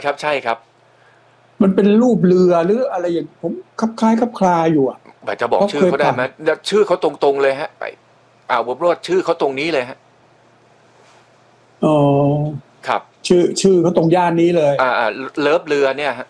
ครับใช่ครับมันเป็นรูปเรือหรืออะไรอย่างผมคับคล้ายคับคลาอยู่อ่ะแบบจะบเพราะอกชื่อเขาได้เคยผ่านไหมชื่อเขาตรงๆเลยฮะไปผมรวดชื่อเขาตรงนี้เลยฮะเออครับชื่อเขาตรงย่านนี้เลยเลิฟเรือเนี่ยฮะ